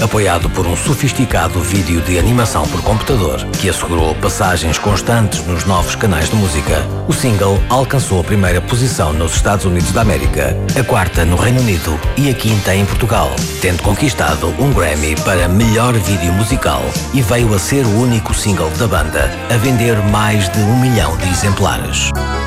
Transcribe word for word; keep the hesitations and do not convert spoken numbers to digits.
apoiado por um sofisticado vídeo de animação por computador, que assegurou passagens constantes nos novos canais de música, o single alcançou a primeira posição nos Estados Unidos da América, a quarta no Reino Unido e a quinta em Portugal, tendo conquistado um Grammy para melhor vídeo musical, e veio a ser o único single da banda a vender mais de um milhão de exemplares.